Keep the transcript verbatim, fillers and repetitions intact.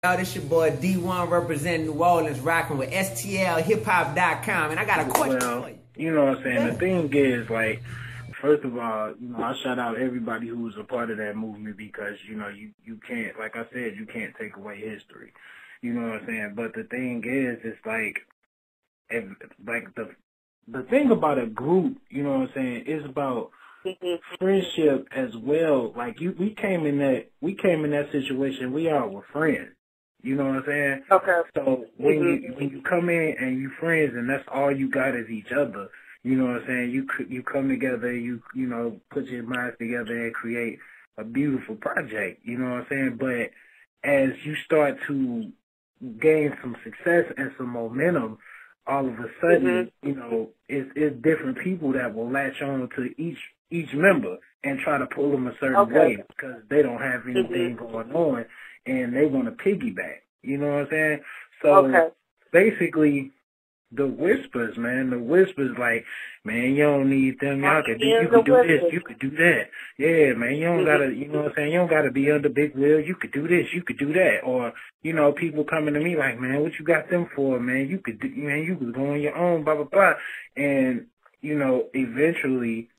Yo, this your boy D one representing New Orleans, rocking with S T L hip hop dot com, and I got a question Well, for you. you know what I'm saying? The thing is, like, first of all, you know, I shout out everybody who was a part of that movement because, you know, you, you can't, like I said, you can't take away history. You know what I'm saying? But the thing is, it's like, if, like the the thing about a group, you know what I'm saying, is about friendship as well. Like you, we came in that, we came in that situation. We all were friends. You know what I'm saying? Okay. So when Mm-hmm. you when you come in and you friends and that's all you got is each other. You know what I'm saying? You you come together, you you know put your minds together and create a beautiful project. You know what I'm saying? But as you start to gain some success and some momentum, all of a sudden, Mm-hmm. you know, it's, it's different people that will latch on to each each member and try to pull them a certain Okay. way because they don't have anything Mm-hmm. going on and they want to piggyback. You know what I'm saying? So Okay. basically, the whispers, man, the whispers like, man, you don't need them. Y'all could do, you the could do this, whispers. you could do that. Yeah, man, you don't Mm-hmm. gotta, you know what I'm saying? You don't gotta be under Big Will. You could do this, you could do that. Or, you know, people coming to me like, man, what you got them for, man? You could do, man, you could go on your own, blah, blah, blah. And, you know, eventually